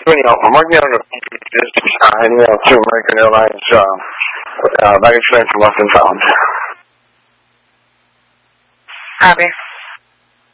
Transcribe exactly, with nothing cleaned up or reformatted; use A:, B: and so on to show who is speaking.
A: Anyhow, I'm working on just uh, heading out to American Airlines uh, uh, baggage claim from Lost and Found.
B: Copy.